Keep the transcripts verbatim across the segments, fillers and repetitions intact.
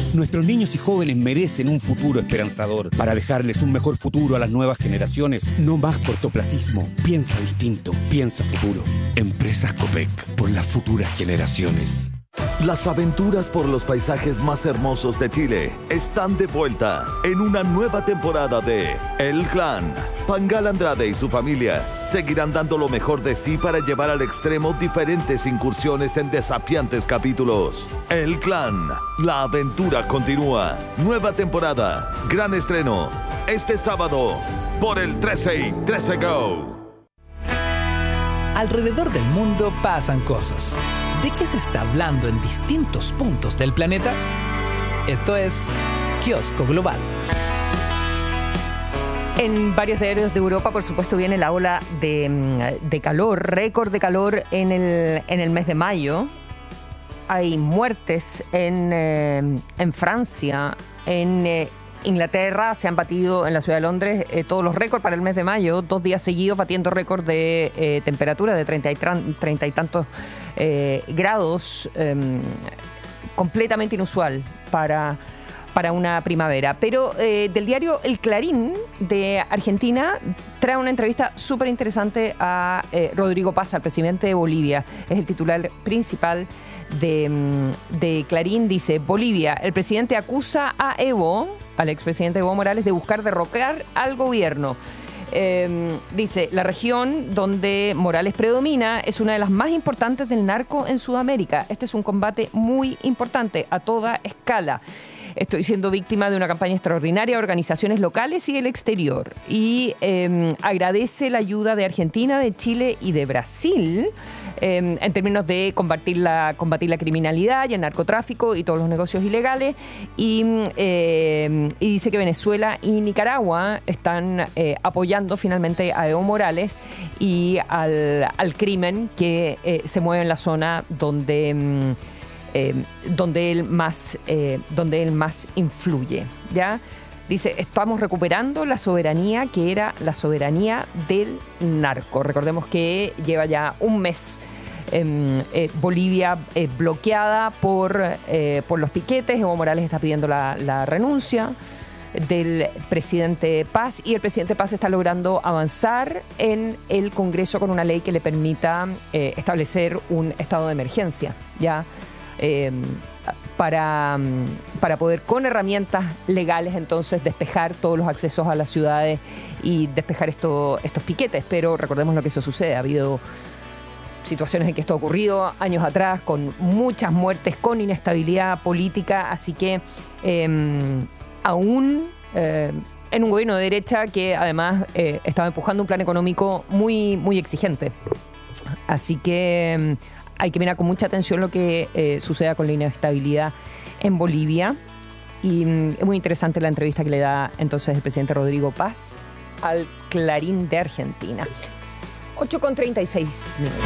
Nuestros niños y jóvenes merecen un futuro esperanzador. Para dejarles un mejor futuro a las nuevas generaciones, no más cortoplacismo. Piensa distinto, piensa futuro. Empresas Copec, por las futuras generaciones. Las aventuras por los paisajes más hermosos de Chile están de vuelta en una nueva temporada de El Clan. Pangal Andrade y su familia seguirán dando lo mejor de sí para llevar al extremo diferentes incursiones en desafiantes capítulos. El Clan, la aventura continúa. Nueva temporada, gran estreno, este sábado por el trece y trece Go. Alrededor del mundo pasan cosas. ¿De qué se está hablando en distintos puntos del planeta? Esto es Kiosco Global. En varios diarios de Europa, por supuesto, viene la ola de, de calor, récord de calor en el, en el mes de mayo. Hay muertes en, eh, en Francia, en eh, Inglaterra. Se han batido en la ciudad de Londres eh, todos los récords para el mes de mayo, dos días seguidos batiendo récord de eh, temperatura de treinta y, treinta y tantos eh, grados, eh, completamente inusual para, para una primavera. Pero eh, del diario El Clarín de Argentina trae una entrevista súper interesante a eh, Rodrigo Paz, al presidente de Bolivia. Es el titular principal de, de Clarín. Dice: Bolivia, el presidente acusa a Evo, al expresidente Evo Morales, de buscar derrocar al gobierno. Eh, dice, la región donde Morales predomina es una de las más importantes del narco en Sudamérica. Este es un combate muy importante a toda escala. Estoy siendo víctima de una campaña extraordinaria de organizaciones locales y del exterior. Y eh, agradece la ayuda de Argentina, de Chile y de Brasil eh, en términos de combatir la, combatir la criminalidad y el narcotráfico y todos los negocios ilegales. Y, eh, y dice que Venezuela y Nicaragua están eh, apoyando finalmente a Evo Morales y al, al crimen que eh, se mueve en la zona donde... Mm, Eh, donde él más eh, donde él más influye, ¿ya? Dice, estamos recuperando la soberanía que era la soberanía del narco. Recordemos que lleva ya un mes eh, eh, Bolivia eh, bloqueada por, eh, por los piquetes. Evo Morales está pidiendo la, la renuncia del presidente Paz, y el presidente Paz está logrando avanzar en el Congreso con una ley que le permita eh, establecer un estado de emergencia, ¿ya? Eh, para, para poder con herramientas legales entonces despejar todos los accesos a las ciudades y despejar esto, estos piquetes. Pero recordemos lo que eso sucede. Ha habido situaciones en que esto ha ocurrido años atrás, con muchas muertes, con inestabilidad política, así que eh, aún eh, en un gobierno de derecha que además eh, estaba empujando un plan económico muy, muy exigente. Así que hay que mirar con mucha atención lo que eh, suceda con la inestabilidad en Bolivia. Y mm, es muy interesante la entrevista que le da entonces el presidente Rodrigo Paz al Clarín de Argentina. ocho con treinta y seis minutos.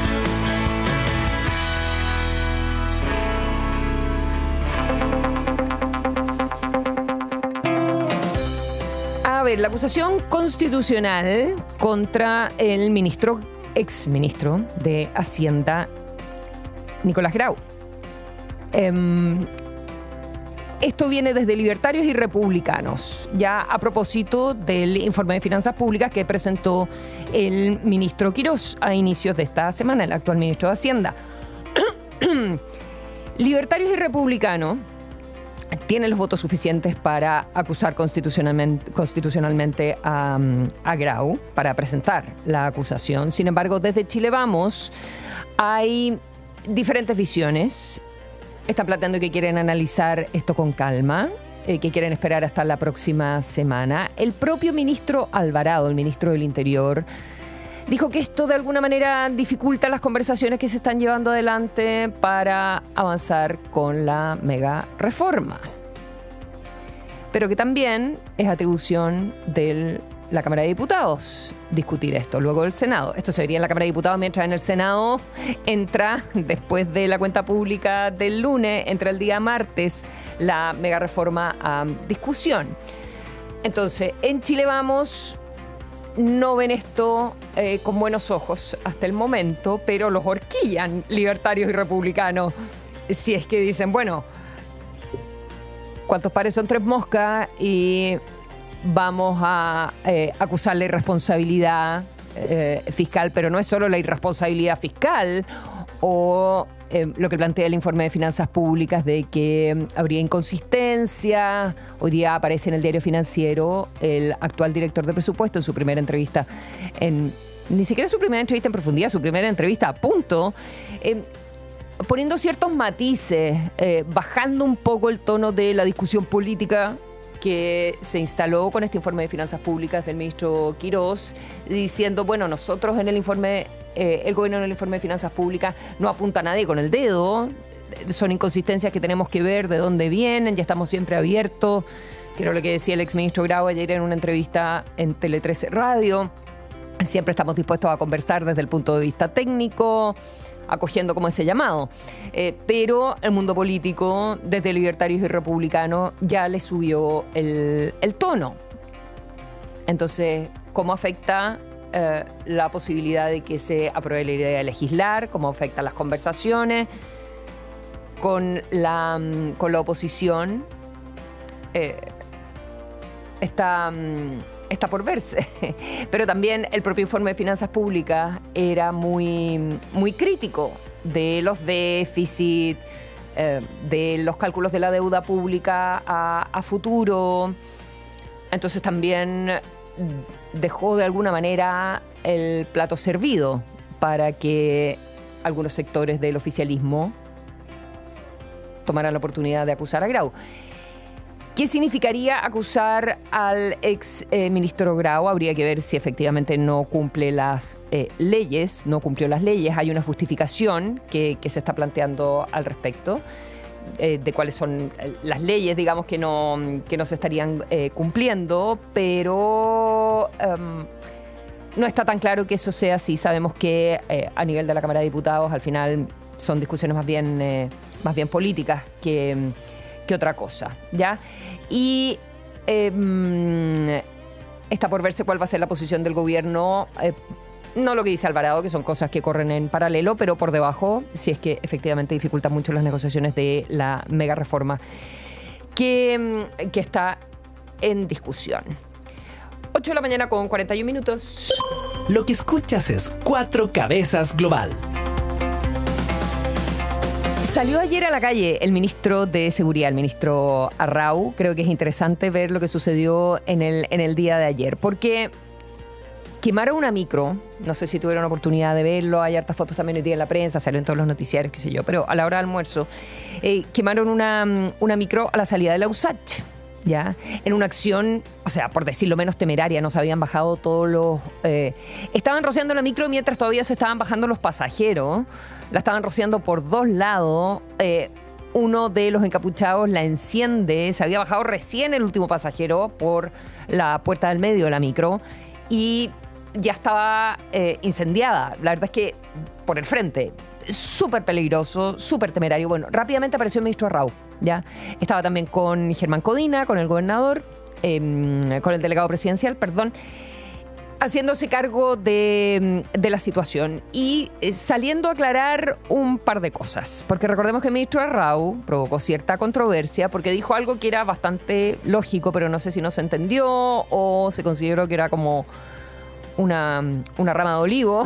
A ver, la acusación constitucional contra el ministro, exministro de Hacienda, Nicolás Grau. Eh, esto viene desde Libertarios y Republicanos, ya a propósito del informe de finanzas públicas que presentó el ministro Quirós a inicios de esta semana, el actual ministro de Hacienda. Libertarios y Republicanos tienen los votos suficientes para acusar constitucionalmente, constitucionalmente a, a Grau, para presentar la acusación. Sin embargo, desde Chile Vamos hay diferentes visiones. Están planteando que quieren analizar esto con calma, eh, que quieren esperar hasta la próxima semana. El propio ministro Alvarado, el ministro del Interior, dijo que esto de alguna manera dificulta las conversaciones que se están llevando adelante para avanzar con la mega reforma. Pero que también es atribución de la Cámara de Diputados discutir esto, luego del Senado. Esto se vería en la Cámara de Diputados, mientras en el Senado entra, después de la cuenta pública del lunes, entra el día martes la mega reforma a discusión. Entonces, en Chile Vamos no ven esto eh, con buenos ojos hasta el momento, pero los horquillan Libertarios y Republicanos, si es que dicen, bueno, cuántos pares son tres moscas y vamos a eh, acusar la irresponsabilidad eh, fiscal, pero no es solo la irresponsabilidad fiscal o eh, lo que plantea el informe de finanzas públicas de que habría inconsistencia. Hoy día aparece en el Diario Financiero el actual director de presupuesto en su primera entrevista, en, ni siquiera su primera entrevista en profundidad, su primera entrevista a punto, eh, poniendo ciertos matices, eh, bajando un poco el tono de la discusión política que se instaló con este informe de finanzas públicas del ministro Quirós, diciendo, bueno, nosotros en el informe, eh, el gobierno en el informe de finanzas públicas no apunta a nadie con el dedo, son inconsistencias que tenemos que ver de dónde vienen, ya estamos siempre abiertos, que era lo que decía el exministro Grau ayer en una entrevista en Tele trece Radio, siempre estamos dispuestos a conversar desde el punto de vista técnico, acogiendo como ese llamado. Eh, pero el mundo político, desde libertarios y republicanos, ya le subió el, el tono. Entonces, ¿cómo afecta eh, la posibilidad de que se apruebe la idea de legislar? ¿Cómo afectan las conversaciones con la, con la oposición? Eh, está... Está por verse, pero también el propio informe de finanzas públicas era muy, muy crítico de los déficits, eh, de los cálculos de la deuda pública a, a futuro. Entonces también dejó de alguna manera el plato servido para que algunos sectores del oficialismo tomaran la oportunidad de acusar a Grau. ¿Qué significaría acusar al ex eh, ministro Grau? Habría que ver si efectivamente no cumple las eh, leyes, no cumplió las leyes. Hay una justificación que, que se está planteando al respecto eh, de cuáles son las leyes, digamos, que no, que no se estarían eh, cumpliendo, pero um, no está tan claro que eso sea así. Sabemos que eh, a nivel de la Cámara de Diputados al final son discusiones más bien, eh, más bien políticas que... que otra cosa, ¿ya? Y eh, está por verse cuál va a ser la posición del gobierno, eh, no lo que dice Alvarado, que son cosas que corren en paralelo, pero por debajo, si es que efectivamente dificulta mucho las negociaciones de la mega reforma que, que está en discusión. ocho de la mañana con cuarenta y un minutos. Lo que escuchas es Cuatro Cabezas Global. Salió ayer a la calle el ministro de Seguridad, el ministro Arrau. Creo que es interesante ver lo que sucedió en el, en el día de ayer, porque quemaron una micro, no sé si tuvieron oportunidad de verlo, hay hartas fotos también hoy día en la prensa, salió en todos los noticiarios, qué sé yo, pero a la hora de almuerzo, eh, quemaron una, una micro a la salida de la U S A C, ¿ya? En una acción, o sea, por decirlo menos temeraria, nos habían bajado todos los... Eh, estaban rociando la micro mientras todavía se estaban bajando los pasajeros, la estaban rociando por dos lados, eh, uno de los encapuchados la enciende, se había bajado recién el último pasajero por la puerta del medio de la micro y ya estaba eh, incendiada, la verdad es que por el frente, súper peligroso, súper temerario. Bueno, rápidamente apareció el ministro Arrau, ¿ya? Estaba también con Germán Codina, con el gobernador, eh, con el delegado presidencial, perdón, haciéndose cargo de, de la situación y eh, saliendo a aclarar un par de cosas. Porque recordemos que el ministro Arrau provocó cierta controversia porque dijo algo que era bastante lógico, pero no sé si no se entendió o se consideró que era como una, una rama de olivo,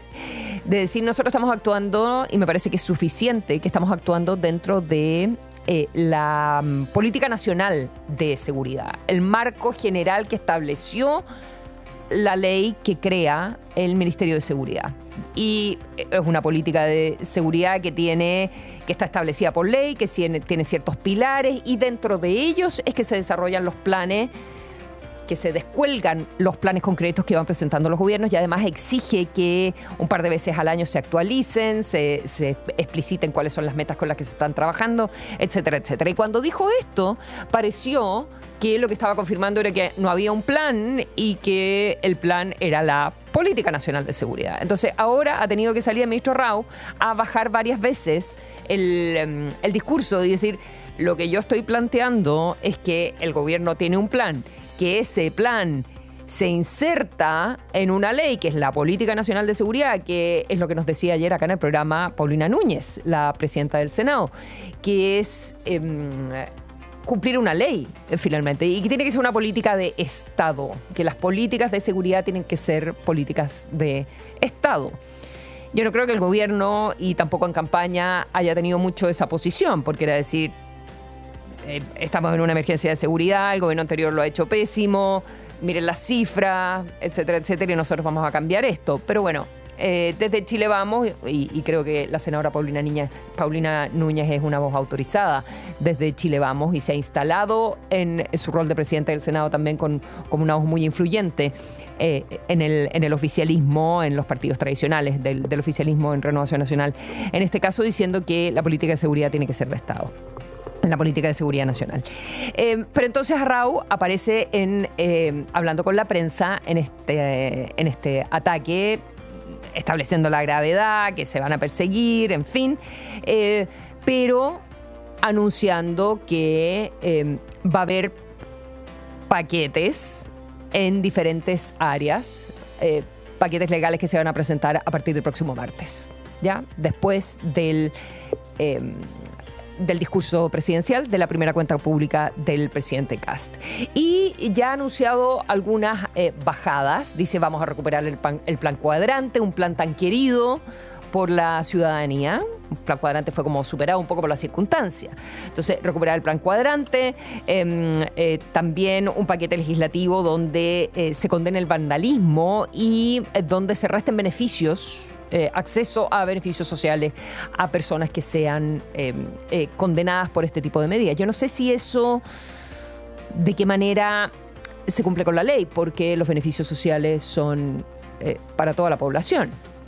de decir nosotros estamos actuando, y me parece que es suficiente que estamos actuando dentro de eh, la um, política nacional de seguridad, el marco general que estableció la ley que crea el Ministerio de Seguridad. Y es una política de seguridad que tiene, que está establecida por ley, que tiene, tiene ciertos pilares, y dentro de ellos es que se desarrollan los planes, que se descuelgan los planes concretos que van presentando los gobiernos, y además exige que un par de veces al año se actualicen, se, se expliciten cuáles son las metas con las que se están trabajando, etcétera, etcétera. Y cuando dijo esto, pareció que lo que estaba confirmando era que no había un plan y que el plan era la Política Nacional de Seguridad. Entonces ahora ha tenido que salir el ministro Arrau a bajar varias veces el, el discurso y decir, lo que yo estoy planteando es que el gobierno tiene un plan, que ese plan se inserta en una ley que es la Política Nacional de Seguridad, que es lo que nos decía ayer acá en el programa Paulina Núñez, la presidenta del Senado, que es... Eh, cumplir una ley, eh, finalmente, y que tiene que ser una política de Estado, que las políticas de seguridad tienen que ser políticas de Estado. Yo no creo que el gobierno, y tampoco en campaña, haya tenido mucho esa posición, porque era decir, eh, estamos en una emergencia de seguridad, el gobierno anterior lo ha hecho pésimo, miren las cifras, etcétera, etcétera, y nosotros vamos a cambiar esto. Pero bueno, eh, desde Chile Vamos, y, y creo que la senadora Paulina, Niña, Paulina Núñez es una voz autorizada desde Chile Vamos y se ha instalado en su rol de presidente del Senado también con, como una voz muy influyente eh, en, el, en el oficialismo, en los partidos tradicionales del, del oficialismo en Renovación Nacional. En este caso diciendo que la política de seguridad tiene que ser de Estado, en la política de seguridad nacional. Eh, pero entonces Arrau aparece en, eh, hablando con la prensa en este, en este ataque, estableciendo la gravedad, que se van a perseguir, en fin, eh, pero anunciando que eh, va a haber paquetes en diferentes áreas, eh, paquetes legales que se van a presentar a partir del próximo martes, ¿ya? Después del... Eh, del discurso presidencial, de la primera cuenta pública del presidente Kast. Y ya ha anunciado algunas eh, bajadas. Dice, vamos a recuperar el, pan, el plan cuadrante, un plan tan querido por la ciudadanía. Un plan cuadrante fue como superado un poco por la circunstancia. Entonces, recuperar el plan cuadrante, eh, eh, también un paquete legislativo donde eh, se condene el vandalismo y eh, donde se resten beneficios, Eh, acceso a beneficios sociales a personas que sean eh, eh, condenadas por este tipo de medidas. Yo no sé si eso, de qué manera se cumple con la ley, porque los beneficios sociales son eh, para toda la población.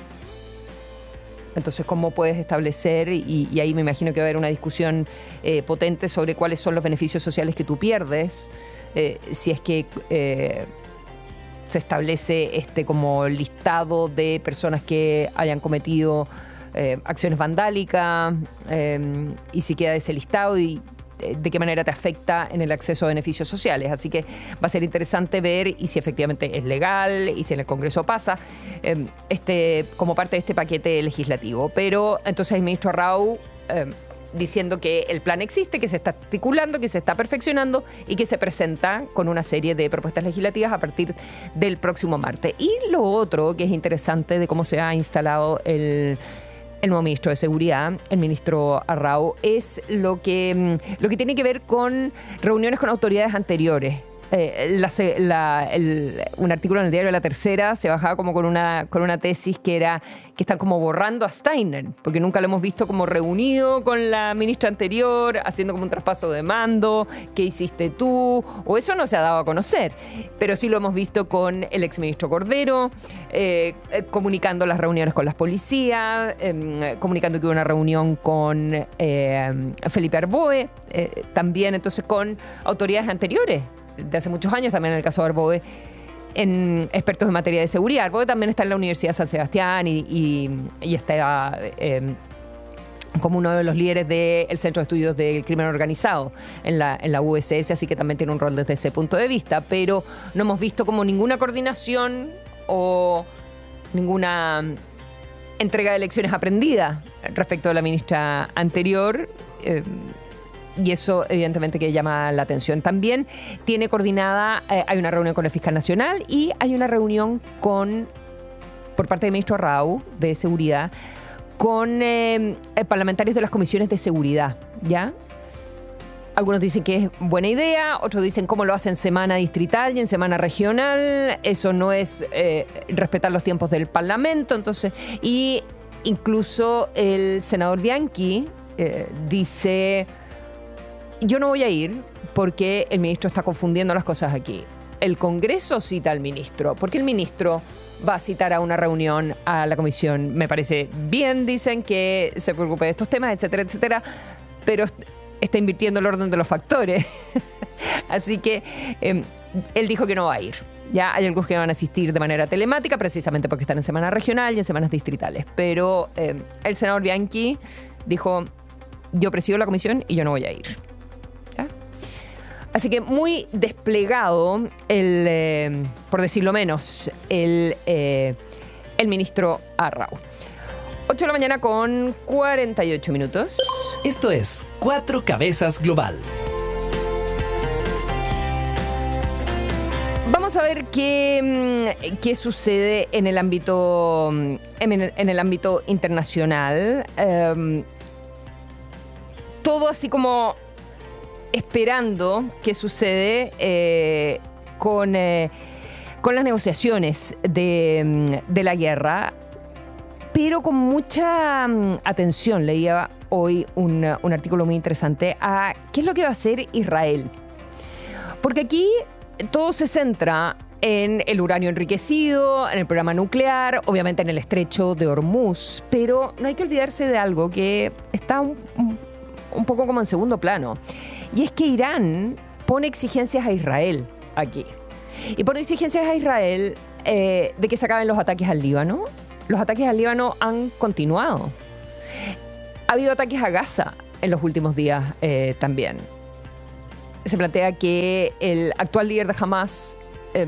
Entonces, ¿cómo puedes establecer? Y, y ahí me imagino que va a haber una discusión eh, potente sobre cuáles son los beneficios sociales que tú pierdes, eh, si es que... Eh, se establece este como listado de personas que hayan cometido eh, acciones vandálicas eh, y si queda ese listado y eh, de qué manera te afecta en el acceso a beneficios sociales. Así que va a ser interesante ver y si efectivamente es legal y si en el Congreso pasa eh, este, como parte de este paquete legislativo. Pero entonces el ministro Arrau eh, diciendo que el plan existe, que se está articulando, que se está perfeccionando y que se presenta con una serie de propuestas legislativas a partir del próximo martes. Y lo otro que es interesante de cómo se ha instalado el, el nuevo ministro de Seguridad, el ministro Arrau, es lo que, lo que tiene que ver con reuniones con autoridades anteriores. Eh, la, la, el, un artículo en el diario La Tercera se bajaba como con una, con una tesis que era que están como borrando a Steiner, porque nunca lo hemos visto como reunido con la ministra anterior, haciendo como un traspaso de mando, ¿qué hiciste tú? O eso no se ha dado a conocer, pero sí lo hemos visto con el exministro Cordero, eh, eh, comunicando las reuniones con las policías, eh, comunicando que hubo una reunión con eh, Felipe Arboe, eh, también entonces con autoridades anteriores de hace muchos años, también en el caso de Arboe, en expertos en materia de seguridad. Arboe también está en la Universidad de San Sebastián y, y, y está eh, como uno de los líderes del Centro de Estudios del Crimen Organizado en la, en la U S S, así que también tiene un rol desde ese punto de vista, pero no hemos visto como ninguna coordinación o ninguna entrega de lecciones aprendidas respecto a la ministra anterior, eh, y eso evidentemente que llama la atención. También tiene coordinada, eh, hay una reunión con el fiscal nacional y hay una reunión con, por parte del ministro Arrau de Seguridad, con eh, parlamentarios de las comisiones de seguridad, ¿ya? Algunos dicen que es buena idea, otros dicen cómo lo hacen en semana distrital y en semana regional. Eso no es eh, respetar los tiempos del Parlamento. Entonces, y incluso el senador Bianchi eh, dice... Yo no voy a ir porque el ministro está confundiendo las cosas aquí. El Congreso cita al ministro, porque el ministro va a citar a una reunión a la comisión. Me parece bien, dicen, que se preocupe de estos temas, etcétera, etcétera, pero está invirtiendo el orden de los factores. Así que eh, él dijo que no va a ir. Ya hay algunos que van a asistir de manera telemática, precisamente porque están en semana regional y en semanas distritales. Pero eh, el senador Bianchi dijo, yo presido la comisión y yo no voy a ir. Así que muy desplegado, el, eh, por decirlo menos, el, eh, el ministro Arrau. ocho de la mañana con cuarenta y ocho minutos. Esto es Cuatro Cabezas Global. vamos a ver qué, qué sucede en el ámbito, en el, en el ámbito internacional. Um, todo así como esperando qué sucede eh, con, eh, con las negociaciones de, de la guerra, pero con mucha um, atención. Leía hoy un, un artículo muy interesante a qué es lo que va a hacer Israel. Porque aquí todo se centra en el uranio enriquecido, en el programa nuclear, obviamente en el estrecho de Hormuz, pero no hay que olvidarse de algo que está un, un, un poco como en segundo plano, y es que Irán pone exigencias a Israel aquí. Y pone exigencias a Israel eh, de que se acaben los ataques al Líbano. Los ataques al Líbano han continuado. Ha habido ataques a Gaza en los últimos días eh, también. Se plantea que el actual líder de Hamas, eh,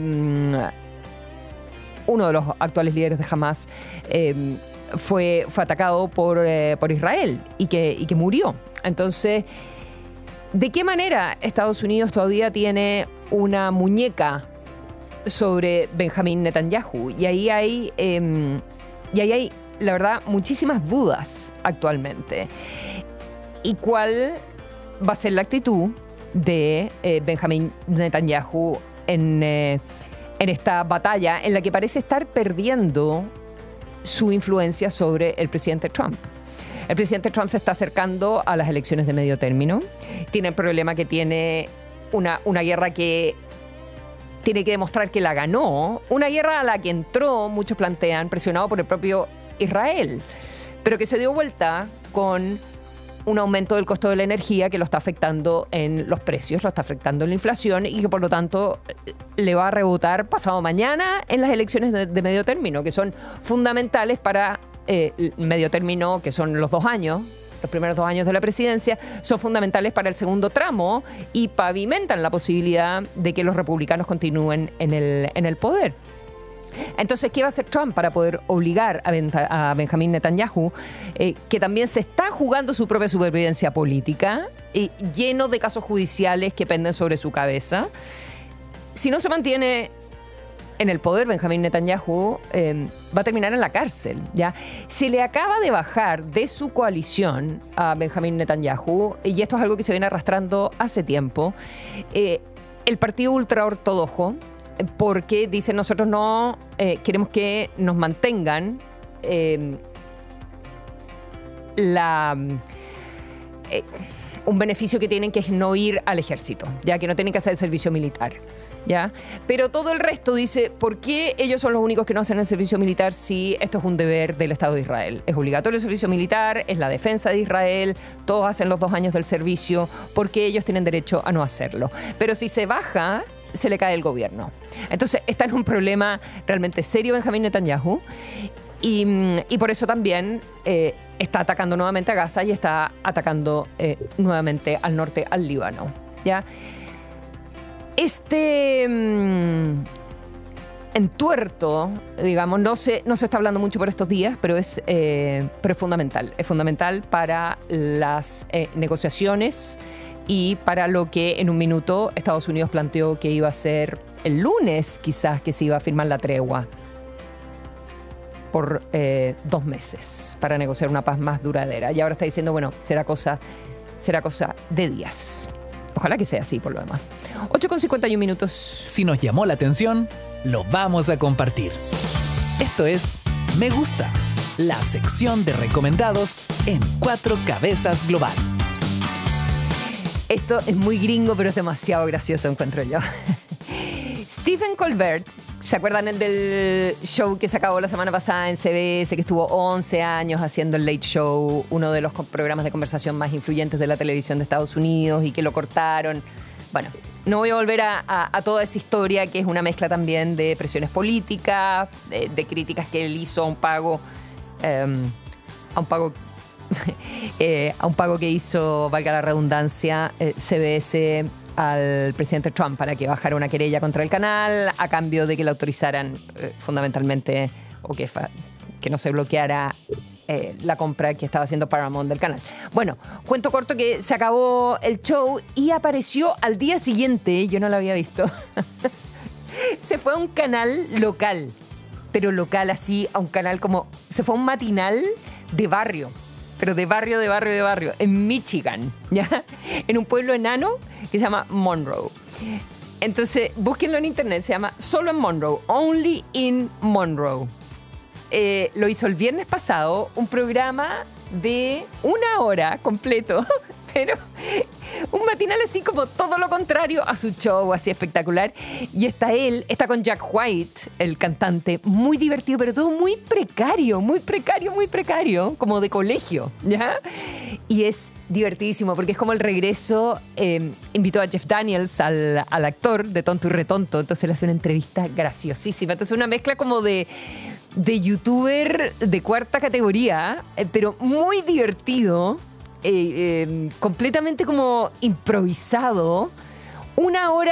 uno de los actuales líderes de Hamas, eh, fue, fue atacado por, eh, por Israel y que, y que murió. Entonces, ¿de qué manera Estados Unidos todavía tiene una muñeca sobre Benjamín Netanyahu? Y ahí hay, eh, y ahí hay, la verdad, muchísimas dudas actualmente. ¿Y cuál va a ser la actitud de eh, Benjamín Netanyahu en, eh, en esta batalla en la que parece estar perdiendo su influencia sobre el presidente Trump? El presidente Trump se está acercando a las elecciones de medio término. Tiene el problema que tiene una, una guerra que tiene que demostrar que la ganó, una guerra a la que entró, muchos plantean, presionado por el propio Israel, pero que se dio vuelta con un aumento del costo de la energía que lo está afectando en los precios, lo está afectando en la inflación y que por lo tanto le va a rebotar pasado mañana en las elecciones de, de medio término, que son fundamentales para eh, el medio término, que son los dos años, los primeros dos años de la presidencia, son fundamentales para el segundo tramo y pavimentan la posibilidad de que los republicanos continúen en el, en el poder. Entonces, ¿qué va a hacer Trump para poder obligar a, ben- a Benjamín Netanyahu, eh, que también se está jugando su propia supervivencia política, eh, lleno de casos judiciales que penden sobre su cabeza? Si no se mantiene en el poder, Benjamín Netanyahu eh, va a terminar en la cárcel, ¿ya? Se le acaba de bajar de su coalición a Benjamín Netanyahu, y esto es algo que se viene arrastrando hace tiempo, eh, el partido ultraortodoxo, porque dicen nosotros no eh, queremos que nos mantengan eh, la, eh, un beneficio que tienen, que es no ir al ejército, ya que no tienen que hacer el servicio militar, ¿ya? Pero todo el resto dice, ¿por qué ellos son los únicos que no hacen el servicio militar si esto es un deber del Estado de Israel? Es obligatorio el servicio militar, es la defensa de Israel, todos hacen los dos años del servicio, porque ellos tienen derecho a no hacerlo. Pero si se baja, se le cae el gobierno. Entonces está en un problema realmente serio Benjamín Netanyahu, y, y por eso también eh, está atacando nuevamente a Gaza y está atacando eh, nuevamente al norte, al Líbano, ¿ya? Este mmm, entuerto, digamos, no se, no se está hablando mucho por estos días, pero es, eh, pero es fundamental. Es fundamental para las eh, negociaciones y para lo que en un minuto Estados Unidos planteó que iba a ser el lunes, quizás, que se iba a firmar la tregua por eh, dos meses para negociar una paz más duradera. Y ahora está diciendo, bueno, será cosa, será cosa de días. Ojalá que sea así, por lo demás. ocho con cincuenta y un minutos. Si nos llamó la atención, lo vamos a compartir. Esto es Me Gusta, la sección de recomendados en Cuatro Cabezas Global. Esto es muy gringo, pero es demasiado gracioso, encuentro yo. Stephen Colbert, ¿se acuerdan el del show que se acabó la semana pasada en C B S, que estuvo once años haciendo el Late Show, uno de los programas de conversación más influyentes de la televisión de Estados Unidos, y que lo cortaron? Bueno, no voy a volver a, a, a toda esa historia, que es una mezcla también de presiones políticas, de, de críticas que él hizo a un pago, eh, a un pago eh, a un pago que hizo, valga la redundancia, eh, C B S al presidente Trump para que bajara una querella contra el canal a cambio de que le autorizaran eh, fundamentalmente, o que, fa, que no se bloqueara eh, la compra que estaba haciendo Paramount del canal. Bueno, cuento corto que se acabó el show y apareció al día siguiente, yo no lo había visto, se fue a un canal local, pero local así, a un canal como... Se fue a un matinal de barrio, pero de barrio, de barrio, de barrio, en Michigan, ¿ya? En un pueblo enano que se llama Monroe. Entonces, búsquenlo en internet, se llama Solo en Monroe, Only in Monroe. Eh, lo hizo el viernes pasado, un programa de una hora completo, pero un matinal así como todo lo contrario a su show, así espectacular. Y está él, está con Jack White, el cantante, muy divertido, pero todo muy precario, muy precario, muy precario, como de colegio, ¿ya? Y es divertidísimo porque es como el regreso. Eh, invitó a Jeff Daniels, al, al actor de Tonto y Retonto, entonces le hace una entrevista graciosísima. Entonces una mezcla como de... de youtuber de cuarta categoría, eh, pero muy divertido, eh, eh, completamente como improvisado, una hora